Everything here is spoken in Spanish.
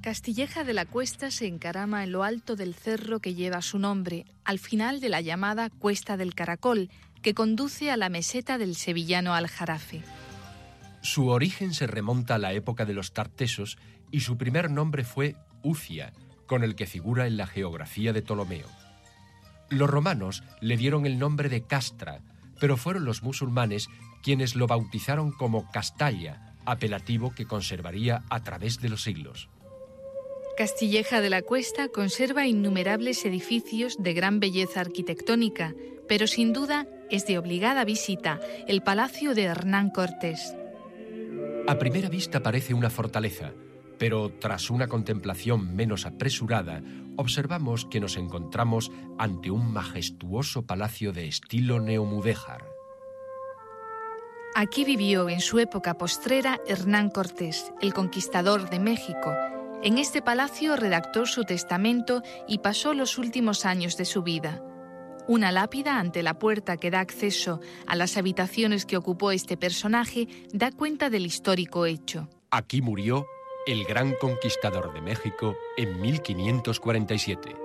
Castilleja de la Cuesta se encarama en lo alto del cerro que lleva su nombre, al final de la llamada Cuesta del Caracol, que conduce a la meseta del sevillano Aljarafe. Su origen se remonta a la época de los tartesos y su primer nombre fue Ucia, con el que figura en la geografía de Ptolomeo. Los romanos le dieron el nombre de Castra, pero fueron los musulmanes quienes lo bautizaron como Castalla, apelativo que conservaría a través de los siglos. Castilleja de la Cuesta conserva innumerables edificios de gran belleza arquitectónica, pero sin duda es de obligada visita el Palacio de Hernán Cortés. A primera vista parece una fortaleza, pero tras una contemplación menos apresurada, observamos que nos encontramos ante un majestuoso palacio de estilo neomudéjar. Aquí vivió en su época postrera Hernán Cortés, el conquistador de México. En este palacio redactó su testamento y pasó los últimos años de su vida. Una lápida ante la puerta que da acceso a las habitaciones que ocupó este personaje da cuenta del histórico hecho. Aquí murió el gran conquistador de México en 1547.